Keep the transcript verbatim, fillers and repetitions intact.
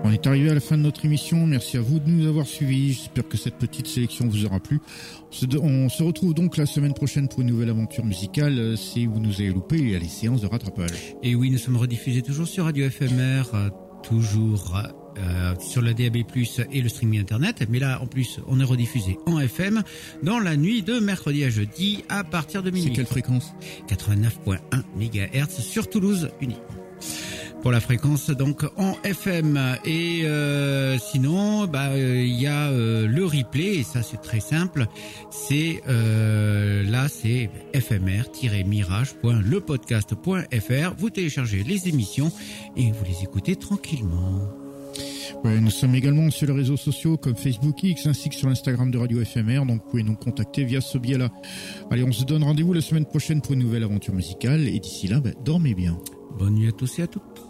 On est arrivé à la fin de notre émission. Merci à vous de nous avoir suivis. J'espère que cette petite sélection vous aura plu. On se, on se retrouve donc la semaine prochaine pour une nouvelle aventure musicale. Si vous nous avez loupé, il y a les séances de rattrapage. Et oui, nous sommes rediffusés toujours sur Radio F M R, euh, toujours euh, sur la D A B plus, et le streaming internet. Mais là, en plus, on est rediffusé en F M dans la nuit de mercredi à jeudi à partir de minuit. C'est quelle fréquence? quatre-vingt-neuf virgule un mégahertz sur Toulouse uniquement. Pour la fréquence donc en F M. Et euh, sinon bah il euh, y a euh, le replay, et ça c'est très simple, c'est euh, là c'est f m r tiret mirage point le podcast point f r. Vous téléchargez les émissions et vous les écoutez tranquillement. Ouais, nous sommes également sur les réseaux sociaux comme Facebook X ainsi que sur l'Instagram de Radio F M R, donc vous pouvez nous contacter via ce biais-là. Allez, on se donne rendez-vous la semaine prochaine pour une nouvelle aventure musicale, et d'ici là, bah, dormez bien. Bonne nuit à tous et à toutes.